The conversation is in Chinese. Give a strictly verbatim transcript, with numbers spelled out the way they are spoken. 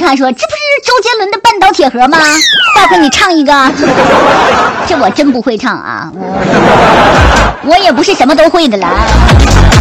他说：“这不是周杰伦的《半岛铁盒》吗？大会你唱一个。”这我真不会唱啊，我我也不是什么都会的啦。